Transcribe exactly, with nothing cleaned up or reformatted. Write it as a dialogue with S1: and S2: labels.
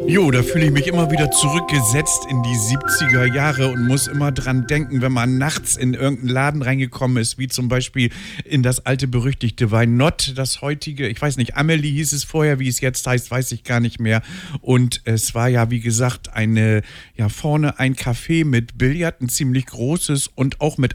S1: Jo, da fühle ich mich immer wieder zurückgesetzt in die siebziger Jahre und muss immer dran denken, wenn man nachts in irgendeinen Laden reingekommen ist, wie zum Beispiel in das alte berüchtigte Weinott, das heutige, ich weiß nicht, Amelie hieß es vorher, wie es jetzt heißt, weiß ich gar nicht mehr. Und es war ja, wie gesagt, eine, ja, vorne ein Café mit Billard, ein ziemlich großes und auch mit